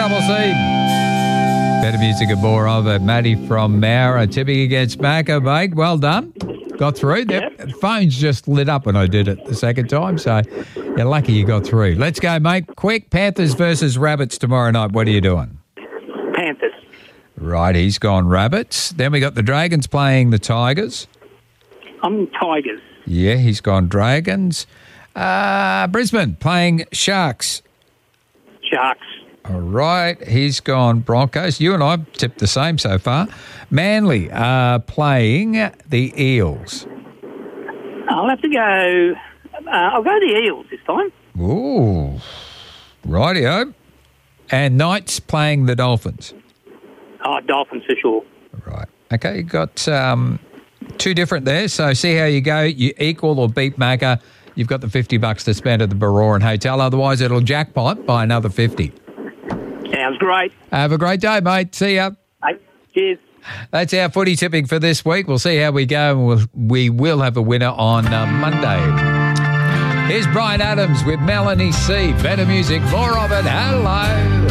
double C. Better music and more of it. Matty from Mara tipping against Macca, mate. Well done. Got through. Yep. The phone's just lit up when I did it the second time, so you're lucky you got through. Let's go, mate. Quick. Panthers versus Rabbits tomorrow night. What are you doing? Panthers. Right, he's gone Rabbits. Then we got the Dragons playing the Tigers. I'm Tigers. Yeah, he's gone Dragons. Brisbane playing Sharks. Sharks. All right, he's gone Broncos. You and I tipped the same so far. Manly playing the Eels. I'll have to go. I'll go the Eels this time. Ooh, rightio. And Knights playing the Dolphins. Oh, Dolphins for sure. Right. Okay, you got two different there. So see how you go. You equal or beat Macca. You've got the $50 to spend at the Baroran Hotel. Otherwise, it'll jackpot by another 50. Sounds great. Have a great day, mate. See ya. Hey, cheers. That's our footy tipping for this week. We'll see how we go. We will have a winner on Monday. Here's Brian Adams with Melanie C. Better music, more of it. Hello.